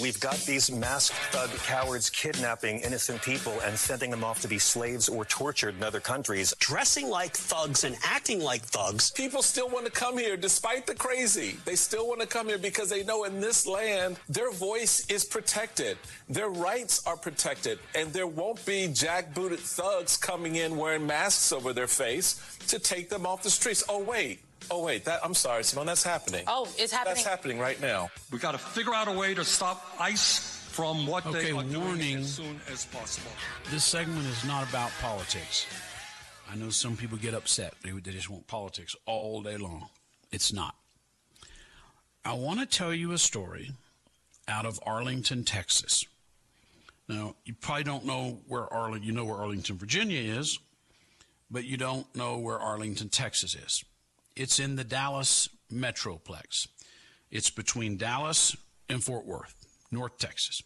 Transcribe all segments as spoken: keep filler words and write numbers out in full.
we've got these masked thug cowards kidnapping innocent people and sending them off to be slaves or tortured in other countries. Dressing like thugs and acting like thugs. People still want to come here despite the crazy. They still want to come here because they know in this land, their voice is protected. Their rights are protected. And there won't be jackbooted thugs coming in wearing masks over their face to take them off the streets. Oh, wait. Oh, wait, that, I'm sorry, Simone, that's happening. Oh, it's happening. That's happening right now. We got to figure out a way to stop ICE from what okay, they are warning, doing as soon as possible. This segment is not about politics. I know some people get upset. They, they just want politics all day long. It's not. I want to tell you a story out of Arlington, Texas. Now, you probably don't know where Arlington, you know where Arlington, Virginia is, but you don't know where Arlington, Texas is. It's in the Dallas Metroplex. It's between Dallas and Fort Worth, North Texas.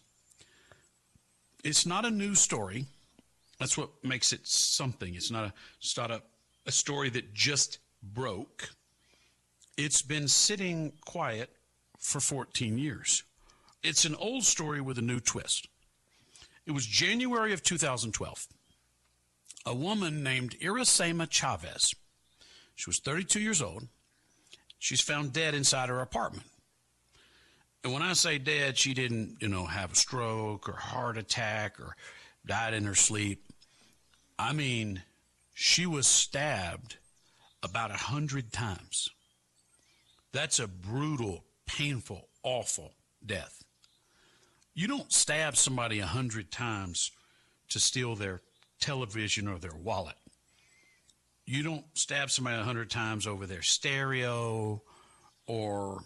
It's not a news story. That's what makes it something. It's not a, it's not a, a story that just broke. It's been sitting quiet for fourteen years. It's an old story with a new twist. It was January of two thousand twelve. A woman named Iracema Chavez. She was thirty-two years old. She's found dead inside her apartment. And when I say dead, she didn't, you know, have a stroke or heart attack or died in her sleep. I mean, she was stabbed about a hundred times. That's a brutal, painful, awful death. You don't stab somebody a hundred times to steal their television or their wallet. You don't stab somebody a hundred times over their stereo or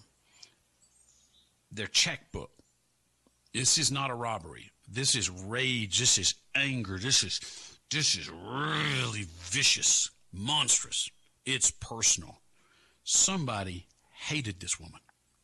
their checkbook. This is not a robbery. This is rage. This is anger. This is this is really vicious, monstrous. It's personal. Somebody hated this woman.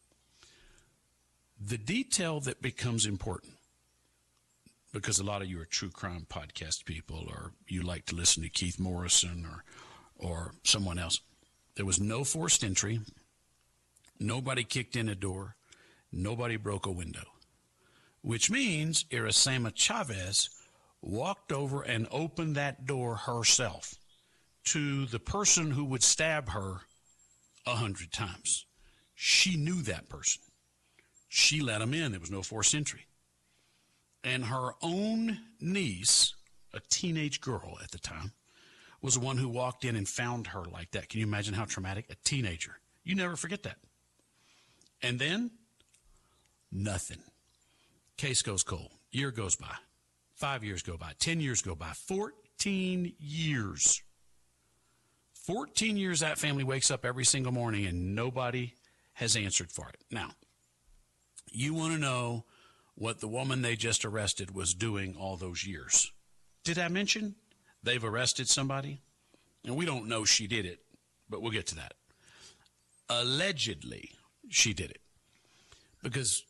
The detail that becomes important, because a lot of you are true crime podcast people, or you like to listen to Keith Morrison or or someone else. There was no forced entry. Nobody kicked in a door. Nobody broke a window, which means Iracema Chavez walked over and opened that door herself to the person who would stab her a hundred times. She knew that person. She let him in. There was no forced entry. And her own niece, a teenage girl at the time, was the one who walked in and found her like that. Can you imagine how traumatic? A teenager. You never forget that. And then, nothing. Case goes cold. Year goes by. Five years go by. Ten years go by. Fourteen years. Fourteen years that family wakes up every single morning and nobody has answered for it. Now, you want to know what the woman they just arrested was doing all those years. Did I mention they've arrested somebody? And we don't know she did it, but we'll get to that. Allegedly, she did it. Because